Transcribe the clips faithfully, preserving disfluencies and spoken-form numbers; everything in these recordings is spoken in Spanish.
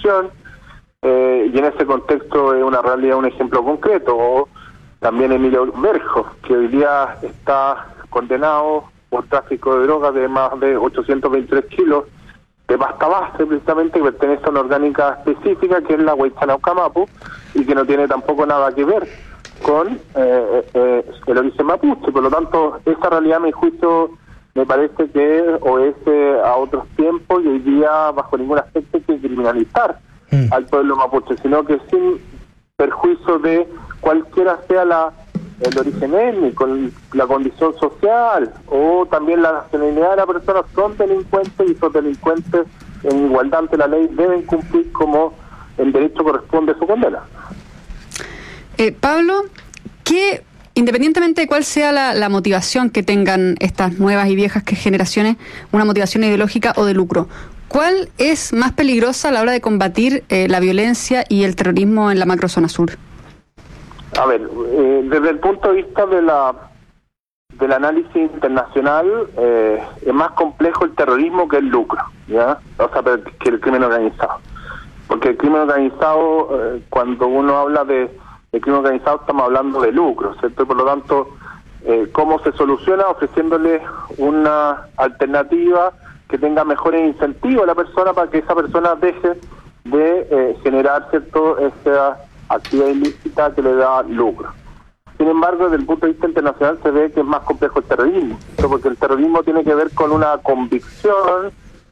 Constitución, eh, y en ese contexto es una realidad, un ejemplo concreto. O también Emilio Berjo, que hoy día está condenado por tráfico de drogas de más de ochocientos veintitrés kilos de pasta base, precisamente, que pertenece a una orgánica específica que es la Huaychanaucamapu, y que no tiene tampoco nada que ver con eh, eh, el origen mapuche. Por lo tanto, esa realidad, a mi juicio, me parece que obedece a otros tiempos, y hoy día bajo ningún aspecto hay que criminalizar mm. al pueblo mapuche, sino que sin perjuicio de cualquiera sea la el origen étnico, la condición social o también la nacionalidad de la persona. Son delincuentes, y esos delincuentes en igualdad ante la ley deben cumplir como el derecho corresponde a su condena. Eh, Pablo, ¿qué, independientemente de cuál sea la, la motivación que tengan estas nuevas y viejas generaciones, una motivación ideológica o de lucro, ¿cuál es más peligrosa a la hora de combatir eh, la violencia y el terrorismo en la macrozona sur? A ver, eh, desde el punto de vista de la del análisis internacional, eh, es más complejo el terrorismo que el lucro, ¿ya? O sea, que el crimen organizado. Porque el crimen organizado, eh, cuando uno habla de, de crimen organizado, estamos hablando de lucro, ¿cierto? Y por lo tanto, eh, ¿cómo se soluciona? Ofreciéndole una alternativa que tenga mejores incentivos a la persona para que esa persona deje de eh, generar, ¿cierto?, esa actividad ilícita que le da lucro. Sin embargo, desde el punto de vista internacional se ve que es más complejo el terrorismo, ¿no? Porque el terrorismo tiene que ver con una convicción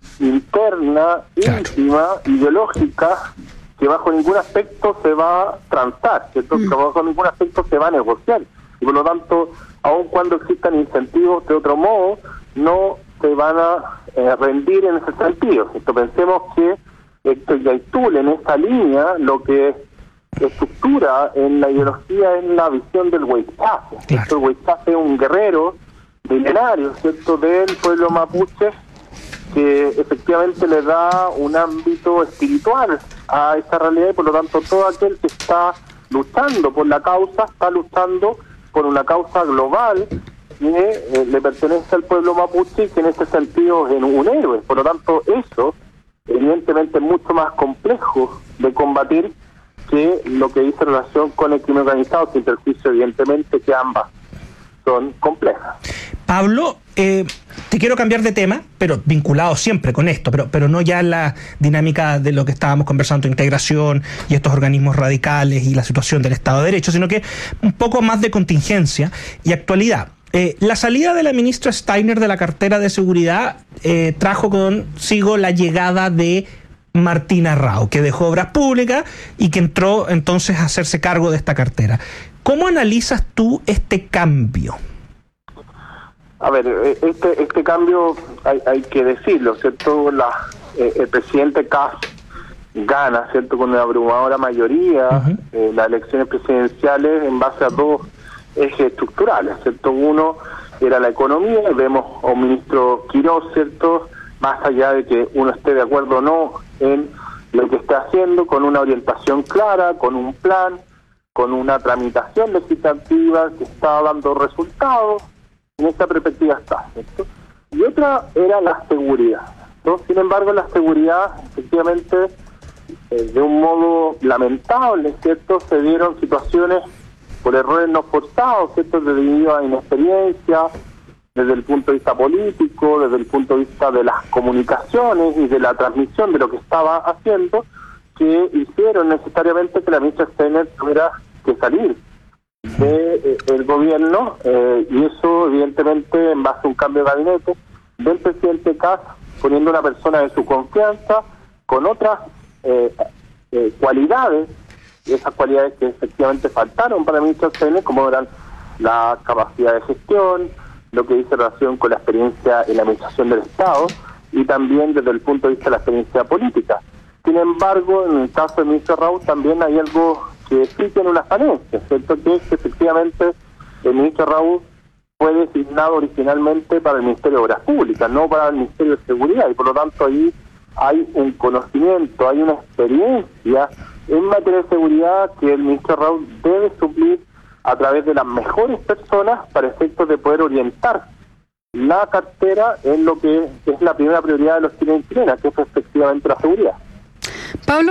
interna, claro, íntima, ideológica, que bajo ningún aspecto se va a transar, ¿cierto? Mm. Que bajo ningún aspecto se va a negociar. Y por lo tanto, aun cuando existan incentivos de otro modo, no se van a eh, rendir en ese sentido. Esto, pensemos que esto Yaitul, en esa línea, lo que estructura en la ideología es la visión del Huaychafe. Claro. El Huaychafe es un guerrero milenario, ¿cierto?, del pueblo mapuche, que efectivamente le da un ámbito espiritual a esta realidad, y por lo tanto todo aquel que está luchando por la causa, está luchando por una causa global que eh, le pertenece al pueblo mapuche, y que en ese sentido es un héroe. Por lo tanto, eso evidentemente es mucho más complejo de combatir que lo que dice relación con el crimen organizado, sin perjuicio evidentemente que ambas son complejas. Pablo, eh, te quiero cambiar de tema, pero vinculado siempre con esto, pero, pero no ya en la dinámica de lo que estábamos conversando, integración y estos organismos radicales y la situación del Estado de Derecho, sino que un poco más de contingencia y actualidad. Eh, la salida de la ministra Steiner de la cartera de seguridad eh, trajo consigo la llegada de Martina Rao, que dejó Obras Públicas y que entró entonces a hacerse cargo de esta cartera. ¿Cómo analizas tú este cambio? A ver, este este cambio hay, hay que decirlo, ¿cierto? La, eh, el presidente Kast gana, ¿cierto?, con una abrumadora mayoría, uh-huh. eh, las elecciones presidenciales en base a dos ejes estructurales, ¿cierto? Uno era la economía, y vemos a un ministro Quirós, ¿cierto?, más allá de que uno esté de acuerdo o no en lo que está haciendo, con una orientación clara, con un plan, con una tramitación legislativa que está dando resultados. En esta perspectiva está, ¿cierto? Y otra era la seguridad, ¿no? Sin embargo, la seguridad, efectivamente, eh, de un modo lamentable, ¿cierto?, se dieron situaciones por errores no forzados, ¿cierto?, debido a inexperiencia, desde el punto de vista político, desde el punto de vista de las comunicaciones y de la transmisión de lo que estaba haciendo, que hicieron necesariamente que la ministra Steiner tuviera que salir de, eh, el gobierno, eh, y eso evidentemente en base a un cambio de gabinete del presidente Kast, poniendo una persona de su confianza con otras eh, eh, cualidades, y esas cualidades que efectivamente faltaron para la ministra Steiner, como eran la capacidad de gestión, lo que dice relación con la experiencia en la administración del Estado, y también desde el punto de vista de la experiencia política. Sin embargo, en el caso del ministro Rao también hay algo que sí tiene una falencia, ¿cierto?, que es que efectivamente el ministro Rao fue designado originalmente para el Ministerio de Obras Públicas, no para el Ministerio de Seguridad, y por lo tanto ahí hay un conocimiento, hay una experiencia en materia de seguridad que el ministro Rao debe suplir a través de las mejores personas para efectos de poder orientar la cartera en lo que es la primera prioridad de los chilenos y chilenas, que es efectivamente la seguridad.